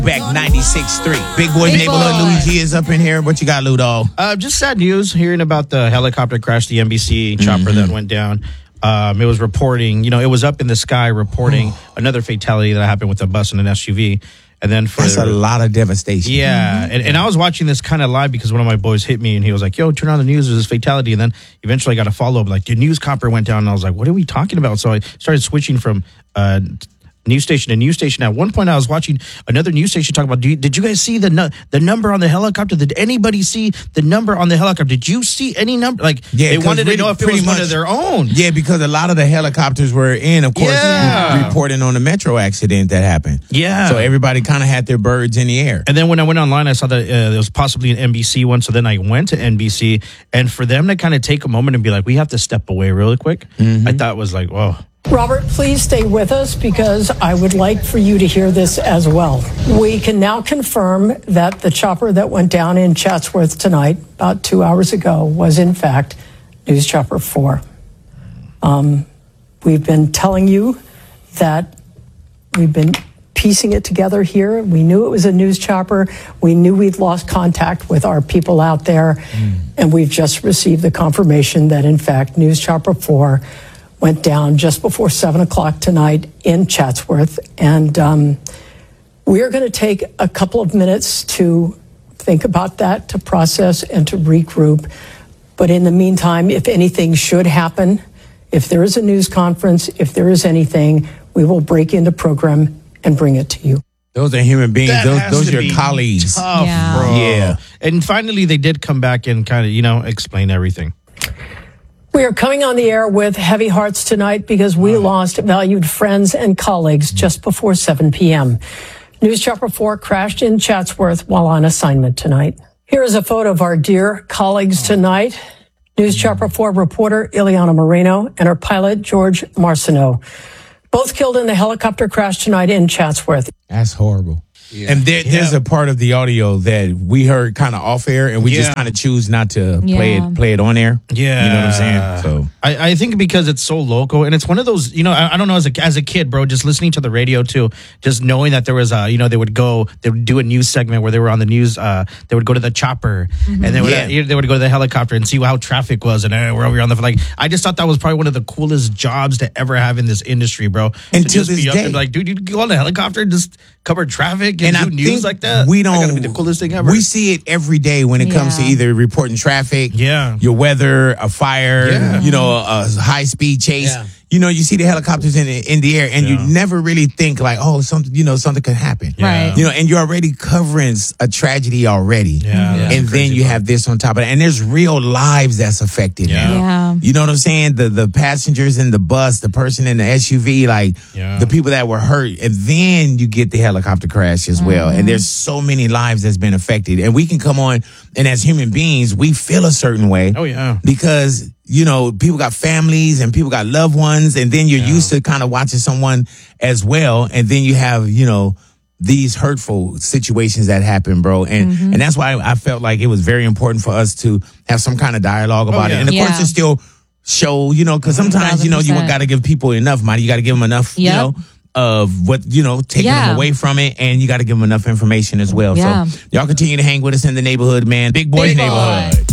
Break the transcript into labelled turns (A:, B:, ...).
A: Back 96.3. Big Boy Neighborhood. Luigi is up in here. What you got, Ludo?
B: Just sad news hearing about the helicopter crash, the NBC chopper that went down. It was reporting, it was up in the sky reporting another fatality that happened with a bus and an SUV. And then
A: That's a lot of devastation.
B: Yeah. And I was watching this kind of live because one of my boys hit me and he was like, yo, turn on the news. There's this fatality. And then eventually I got a follow up like, the news copper went down. And I was like, what are we talking about? So I started switching from news station to news station. At one point, I was watching another news station talk about, did you guys see the number on the helicopter? Did anybody see the number on the helicopter? Did you see any number? Like, they wanted to know if it was one of their own.
A: Yeah, because a lot of the helicopters were in, of course, reporting on the metro accident that happened.
B: Yeah.
A: So everybody kind of had their birds in the air.
B: And then when I went online, I saw that there was possibly an NBC one. So then I went to NBC. And for them to kind of take a moment and be like, we have to step away really quick, I thought was like, whoa.
C: Robert, please stay with us because I would like for you to hear this as well. We can now confirm that the chopper that went down in Chatsworth tonight, about 2 hours ago, was in fact News Chopper 4. We've been telling you that we've been piecing it together here. We knew it was a news chopper. We knew we'd lost contact with our people out there. And we've just received the confirmation that, in fact, News Chopper 4 went down just before 7 o'clock tonight in Chatsworth. And we are going to take a couple of minutes to think about that, to process and to regroup. But in the meantime, if anything should happen, if there is a news conference, if there is anything, we will break into program and bring it to you.
A: Those are human beings. Those are your colleagues.
B: Tough, bro. Yeah. And finally, they did come back and kind of, explain everything.
C: We are coming on the air with heavy hearts tonight because we lost valued friends and colleagues just before 7 p.m. News Chopper 4 crashed in Chatsworth while on assignment tonight. Here is a photo of our dear colleagues tonight. News Chopper 4 reporter Ileana Moreno and her pilot George Marcineau, both killed in the helicopter crash tonight in Chatsworth.
A: That's horrible. Yeah. And there's a part of the audio that we heard kind of off air, and we just kind of choose not to play it on air.
B: Yeah,
A: you know what I'm saying. So
B: I think because it's so local, and it's one of those, I don't know, as a kid, bro, just listening to the radio too, just knowing that there was they would do a news segment where they were on the news. They would go to the chopper, and they would go to the helicopter and see how traffic was, and we're over here on the I just thought that was probably one of the coolest jobs to ever have in this industry, bro.
A: And
B: to just be up and like, dude, you go on the helicopter and just cover traffic and do news like that.
A: We don't.
B: That gotta be the coolest thing ever.
A: We see it every day when it comes to either reporting traffic, your weather, a fire, a high speed chase. Yeah. You see the helicopters in the air, and you never really think like, oh, something could happen.
D: Right.
A: And you're already covering a tragedy already.
B: Yeah.
A: And then you have this on top of it. And there's real lives that's affected.
D: Yeah.
A: You know what I'm saying? The passengers in the bus, the person in the SUV, the people that were hurt. And then you get the helicopter crash as well. And there's so many lives that's been affected. And we can come on, and as human beings, we feel a certain way.
B: Oh, yeah.
A: Because people got families and people got loved ones, and then you're used to kind of watching someone as well, and then you have, these hurtful situations that happen, bro. And that's why I felt like it was very important for us to have some kind of dialogue about it. And of course, to still show, because sometimes, you got to give people enough money. You got to give them enough, of what, taking them away from it, and you got to give them enough information as well. So y'all continue to hang with us in the neighborhood, man. Big Boys Neighborhood.